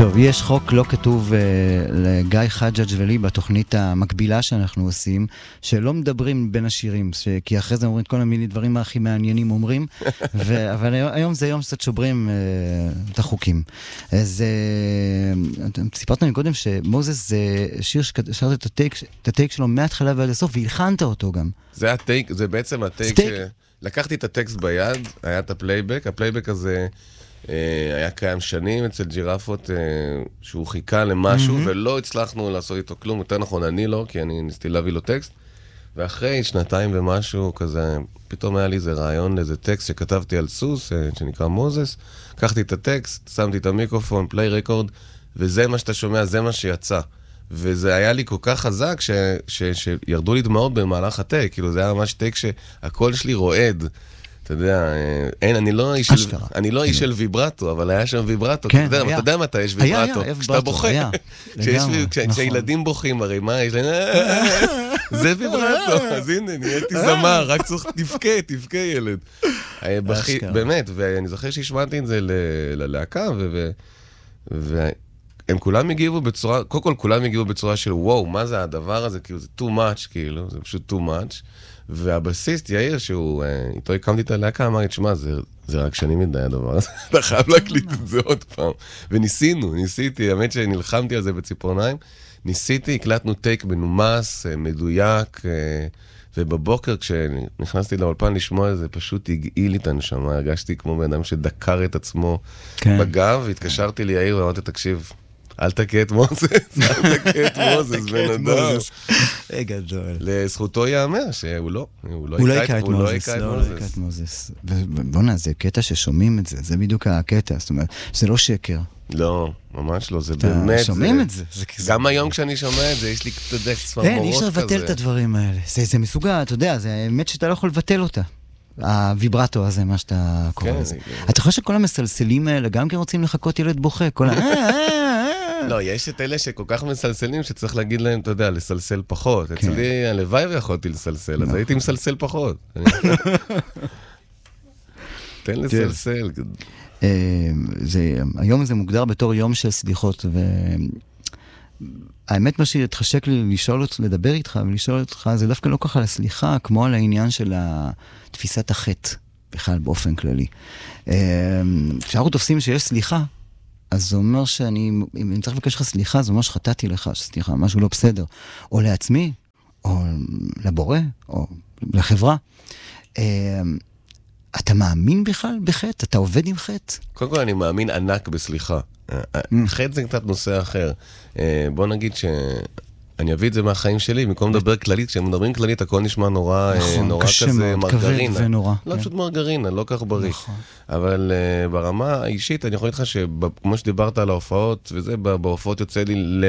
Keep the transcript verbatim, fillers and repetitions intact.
טוב, יש חוק לא כתוב uh, לגיא חג'ג' ולי בתוכנית המקבילה שאנחנו עושים, שלא מדברים בין השירים, ש... כי אחרי זה אומרים כל המיני דברים הכי מעניינים אומרים, ו... אבל היום זה יום שקצת שוברים uh, את החוקים. אז uh, סיפרת לי קודם שמוזס זה שיר ששרת את הטייק, את הטייק שלו מההתחלה ועד הסוף, והלחנת אותו גם. זה הטייק, זה בעצם הטייק ש... לקחתי את הטקסט ביד, היה את הפלייבק, הפלייבק הזה... היה קיים שנים אצל ג'ירפות שהוא חיכה למשהו ולא הצלחנו לעשות איתו כלום, יותר נכון אני לא, כי אני ניסיתי להביא לו טקסט, ואחרי שנתיים ומשהו כזה, פתאום היה לי איזה רעיון לאיזה טקסט שכתבתי על סוס, שנקרא מוזס, לקחתי את הטקסט, שמתי את המיקרופון, פליי רקורד, וזה מה שאתה שומע, זה מה שיצא. וזה היה לי כל כך חזק ש, ש, שירדו לי דמעות במהלך הטייק, כאילו זה היה ממש טייק שהקול שלי רועד. אתה יודע, אין, אני לא איש של, אני לא איש של ויברטו, אבל היה שם ויברטו. אתה יודע מתי יש ויברטו? כשאתה בוכה. כשהילדים בוכים, הרי מה יש להם? זה ויברטו. אז הנה, נהייתי זמר, רק צריך תבכה, תבכה ילד. באמת, ואני זוכר שהשמעתי את זה ללהקה, והם כולם הגיבו בצורה, קודם כל כולם הגיבו בצורה של וואו, מה זה הדבר הזה? כאילו זה too much, כאילו, זה פשוט too much. והבסיסט יאיר, שהוא, איתו הקמתי את הלהקה, אמר לי, תשמע, זה, זה רק שנים מדי הדבר הזה, אתה חייב להקליט את זה עוד פעם. וניסינו, ניסיתי, האמת שנלחמתי על זה בציפורניים, ניסיתי, הקלטנו טייק מנומס, מדויק, ובבוקר כשנכנסתי לאולפן לשמוע את זה, פשוט הגעיל לי את הנשמה, הרגשתי כמו בן אדם שדקר את עצמו כן. בגב, והתקשרתי לי יאיר ואמרתי, תקשיב, אל תקה את מוזס, אל תקה את מוזס, בן אדם. גדול. לזכותו יאמר שהוא לא, הוא לא יקה את מוזס. ובוא'נה, זה קטע ששומעים את זה, זה בדיוק הקטע, זאת אומרת, זה לא שקר. לא, ממש לא, זה באמת. שומעים את זה. גם היום כשאני שומע את זה, יש לי קצת צפרמורות כזה. אין, אי אפשר לבטל את הדברים האלה. זה מסוגל, אתה יודע, זה האמת שאתה לא יכול לבטל אותה. הוויברטו הזה, מה שאתה קורא לזה. אתה חושב שכל המסלסלים האלה, גם כי רוצים לחכות ילד בוכה, כל ה... לא, יש את אלה שכל כך מסלסלים שצריך להגיד להם, אתה יודע, לסלסל פחות. אצלי הלוואי ויכולתי לסלסל, אז הייתי מסלסל פחות. תן לסלסל. היום זה מוגדר בתור יום של סליחות, והאמת מה שהתחשק לי לשאול אותך, לדבר איתך ולשאול אותך, זה דווקא לא ככה לסליחה, כמו על העניין של תפיסת החטא, בכלל באופן כללי. כשאנחנו תופסים שיש סליחה, אז זה אומר שאני, אם אני צריך לבקש לך סליחה, זה אומר שחטאתי לך, סליחה, משהו לא בסדר. או לעצמי, או לבורא, או לחברה. אתה מאמין בכלל בחטא? אתה עובד עם חטא? קודם כל אני מאמין ענק בסליחה. חטא זה קצת נושא אחר. בוא נגיד ש... אני אביא את זה מהחיים שלי, במקום לדבר כללית, כשהם מדברים כללית, הכל נשמע נורא, נורא כזה מרגרינה. ונורא. לא פשוט מרגרינה, לא כך בריא. אבל ברמה האישית, אני יכול להגיד לך שכמו שדיברת על ההופעות, וזה, בהופעות יוצא לי